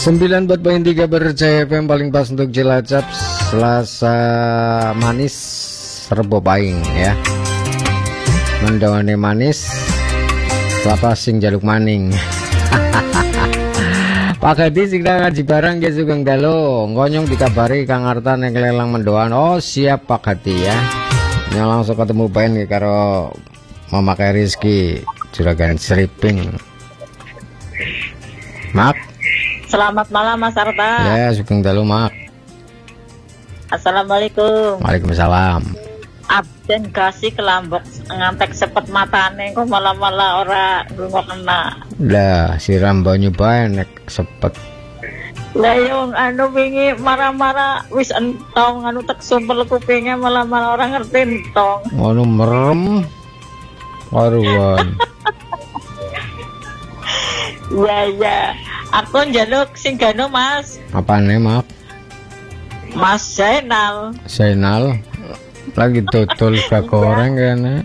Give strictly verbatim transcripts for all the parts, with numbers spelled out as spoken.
sembilan empat poin tiga Berjaya F M paling pas untuk Cilacap Selasa manis Rebo Paing ya. Mendawane manis Lapa sing jaluk maning. Pak Gadi sing ngaji barang ge sugeng dalu ngonyong dikabari Kang Arta nek lelang mendoan. Oh siap Pak Gadi ya. Nya langsung ketemu bain ge karo memakai Rizky Juragan Seriping. Mak. Selamat malam Mas Arta. Ya, sugeng dalu Mak. Assalamualaikum. Waalaikumsalam. Absen kasih kelambok ngantek sepet matane kok malah-malah ora lunga kena. Lah, siram banyu bae nek sepet. Lah yung anu wingi marah-marah wis entong anu tek sumpel kupinge malah-malah ora ngerti entong. Ngono merem. Karuan. Ya ya. Aku njaluk sing gano Mas. Apane, Mak? Mas Zainal. Zainal lagi tutul gak goreng kene.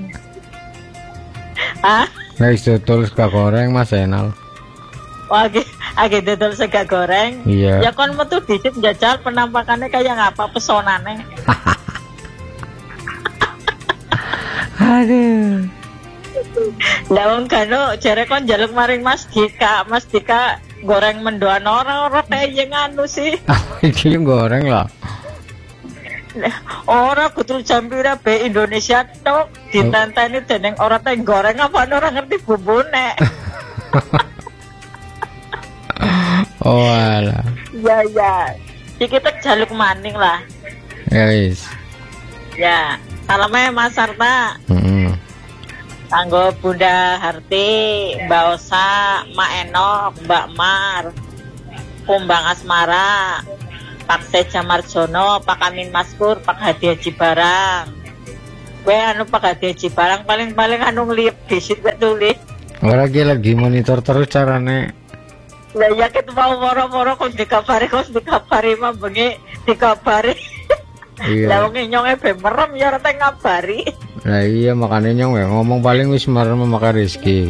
Hah? Lagi tutul gak goreng Mas Zainal. Lagi lagi tutul sega goreng. Iya. Ya kon metu dicip jajal penampakannya kayak ngapa pesonane. Aduh. Lah wong gano jare kon njaluk maring Mas Dika. Mas Dika goreng mendoan ora-ora teh nganu sih. Iki goreng lah. Ora kudu jam pira be Indonesia tok ditenteni dening ora teh goreng apa ora ngerti bumbune. Oh alah. Ya ya. Iki tek jaluk maning lah. Ya wis. Ya, salamnya Mas Arta. Heeh. Kanggo Bunda Harti, Mbak Osa, Mak Enok, Mbak Mar, Kumbang Asmara, Pak Seja Marjono, Pak Amin Maskur, Pak Hadi Haji Barang. Gue anu Pak Hadi Haji Barang paling-paling anu ngelip disit gak tulis. Ora lagi lagi monitor terus carane. Lah ya ket mau moro-moro kok dikabari kok dikabari mah bengi dikabari. Iya. Lah wong nyonge be merem ya ora teh ngabari. Lah iya makanya nyong ya ngomong paling wis merem memakai Rizky.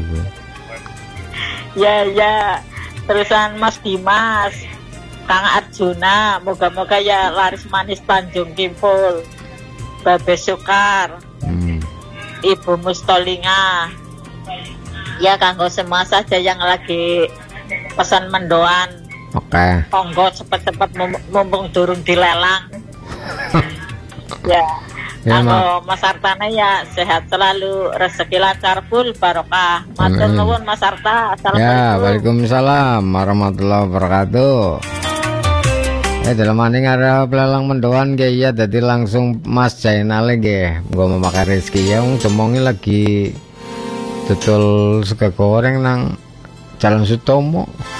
Ya ya. Terusan Mas Dimas, Kang Arjuna, moga-moga ya laris manis Tanjung Kimpul, Babe Sukar, hmm. Ibu Mustolinga. Ya kanggo semua saja yang lagi pesan mendoan. Oke. Okay. Monggo cepet-cepet mumpung durung dilelang. Ya. Ya, kanggo Mas Artana ya sehat selalu, rezeki lancar full barokah. Matur nuwun Mas Arta. Assalamualaikum. Ya, waalaikumsalam warahmatullahi wabarakatuh. Eh dalam maning ada pelelang mendoan ge ya jadi langsung Mas Zainal ge gua memakai rezeki ya wong cemongi lagi tutul sega goreng nang Jalan Sutomo.